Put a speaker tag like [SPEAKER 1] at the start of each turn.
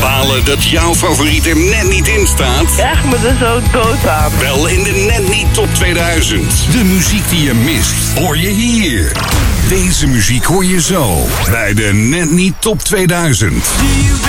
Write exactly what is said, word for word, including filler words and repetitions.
[SPEAKER 1] Balen dat jouw favoriet er net niet in staat?
[SPEAKER 2] Echt me er zo dood aan.
[SPEAKER 1] Wel in de Net Niet Top tweeduizend. De muziek die je mist, hoor je hier. Deze muziek hoor je zo bij de Net Niet Top tweeduizend.